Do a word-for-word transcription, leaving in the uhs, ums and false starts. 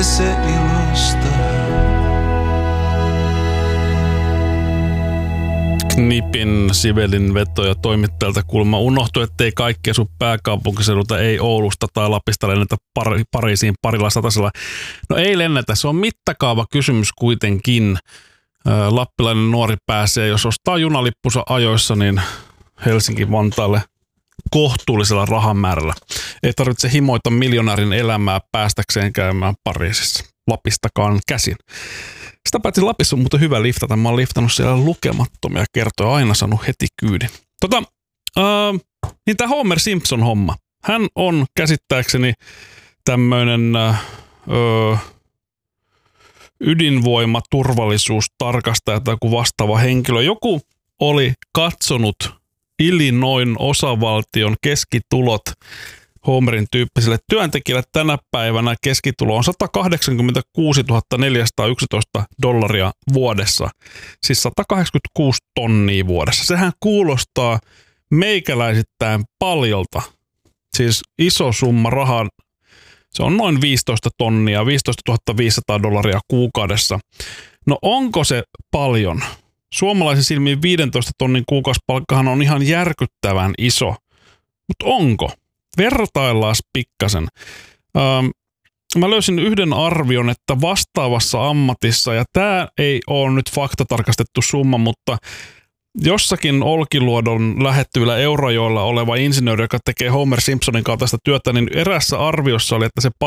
pääse ilosta. Knipin Sivelin veto ja toimittajalta kulma unohtui, ettei kaikki asu pääkaupunkiseudulta, ei Oulusta tai Lapista lennetä Pari- Pariisiin parilla satasella. No ei lennetä, se on mittakaava kysymys kuitenkin. Lappilainen nuori pääsee, jos ostaa junalippunsa ajoissa, niin Helsinki-Vantaalle kohtuullisella rahamäärällä. Ei tarvitse himoita miljonäärin elämää päästäkseen käymään Pariisissa. Lapistakaan käsin. Sitä paitsi Lapissa on muuten hyvä liftata. Mä oon liftannut siellä lukemattomia kertoja, aina saanut heti kyydin. Tota, äh, niin tää Homer Simpson homma. Hän on käsittääkseni tämmöinen äh, ydinvoimaturvallisuustarkastaja tai joku vastaava henkilö. Joku oli katsonut Illinoisin osavaltion keskitulot Homerin tyyppiselle työntekijälle tänä päivänä keskitulo on sata kahdeksankymmentäkuusituhatta neljäsataayksitoista dollaria vuodessa. Siis sata kahdeksankymmentäkuusi tonnia vuodessa. Sehän kuulostaa meikäläisittäin paljolta. Siis iso summa rahaa. Se on noin viisitoista tonnia, viisitoistatuhatta viisisataa dollaria kuukaudessa. No onko se paljon? Suomalaisen silmiin viidentoista tonnin kuukausipalkkahan on ihan järkyttävän iso. Mutta onko? Vertaillaan pikkasen. Ähm, mä löysin yhden arvion, että vastaavassa ammatissa, ja tämä ei ole nyt faktatarkastettu summa, mutta jossakin Olkiluodon lähettyvillä Eurajoilla oleva insinööri, joka tekee Homer Simpsonin kaltaista työtä, niin erässä arviossa oli, että se